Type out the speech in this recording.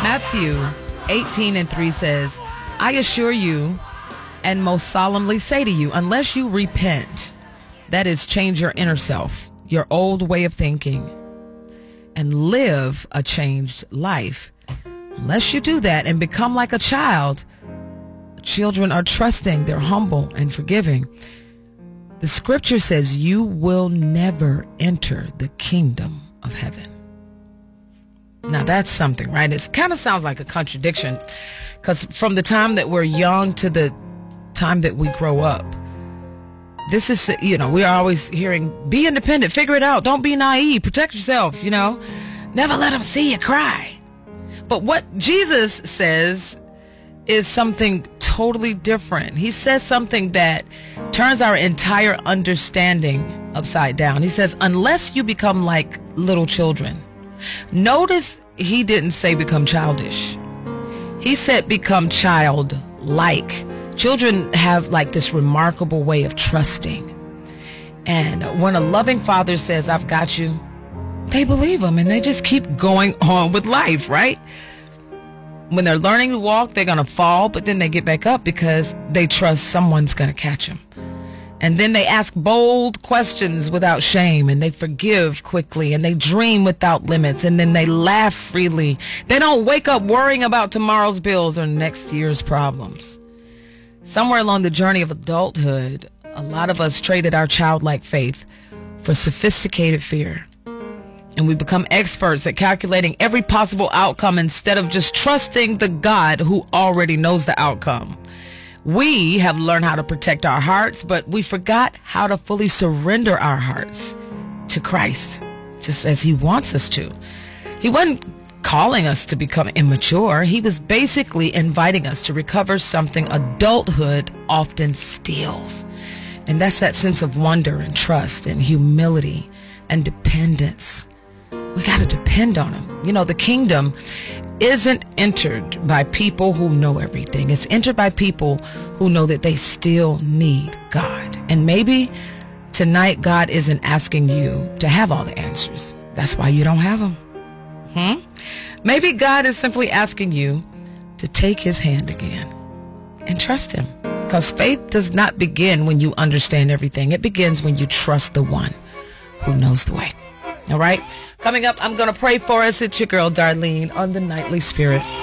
Matthew 18:3 says, I assure you and most solemnly say to you, unless you repent, that is, change your inner self, your old way of thinking, and live a changed life, unless you do that and become like a child, children are trusting, they're humble and forgiving. The scripture says you will never enter the kingdom of heaven. Now that's something, right? It kind of sounds like a contradiction, because from the time that we're young to the time that we grow up, this is, we are always hearing, be independent, figure it out, don't be naive, protect yourself, never let them see you cry. But what Jesus says is something totally different. He says something that turns our entire understanding upside down. He says, unless you become like little children. Notice he didn't say become childish. He said become childlike. Children have like this remarkable way of trusting. And when a loving father says, I've got you, they believe him and they just keep going on with life, right? When they're learning to walk, they're going to fall, but then they get back up because they trust someone's going to catch them. And then they ask bold questions without shame, and they forgive quickly, and they dream without limits, and then they laugh freely. They don't wake up worrying about tomorrow's bills or next year's problems. Somewhere along the journey of adulthood, a lot of us traded our childlike faith for sophisticated fear. And we become experts at calculating every possible outcome instead of just trusting the God who already knows the outcome. We have learned how to protect our hearts, but we forgot how to fully surrender our hearts to Christ, just as he wants us to. He wasn't calling us to become immature. He was basically inviting us to recover something adulthood often steals. And that's that sense of wonder and trust and humility and dependence. We got to depend on him. The kingdom isn't entered by people who know everything. It's entered by people who know that they still need God. And maybe tonight God isn't asking you to have all the answers. That's why you don't have them. Maybe God is simply asking you to take his hand again and trust him. Because faith does not begin when you understand everything. It begins when you trust the one who knows the way. All right? Coming up, I'm going to pray for us. It's your girl, Darlene, on the Nightly Spirit.